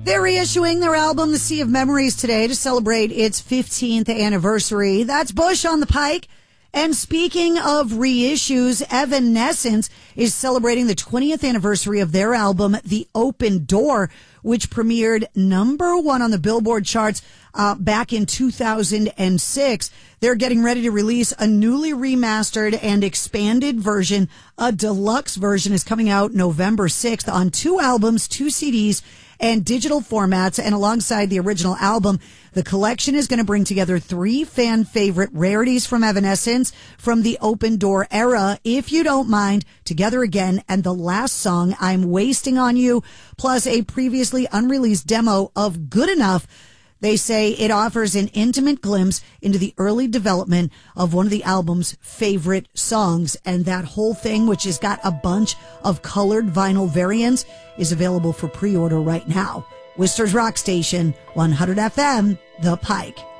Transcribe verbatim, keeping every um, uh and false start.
They're reissuing their album, The Sea of Memories, today to celebrate its fifteenth anniversary. That's Bush on the Pike. And speaking of reissues, Evanescence is celebrating the twentieth anniversary of their album, The Open Door, which premiered number one on the Billboard charts uh, back in two thousand six. They're getting ready to release a newly remastered and expanded version. A deluxe version is coming out November sixth on two albums, two C Ds, and digital formats. And alongside the original album, the collection is going to bring together three fan favorite rarities from Evanescence from the Open Door era, If You Don't Mind, Together Again, and the last song, I'm Wasting on You, plus a previously unreleased demo of Good Enough. They say it offers an intimate glimpse into the early development of one of the album's favorite songs. And that whole thing, which has got a bunch of colored vinyl variants, is available for pre-order right now. Worcester's Rock Station, one hundred F M, The Pike.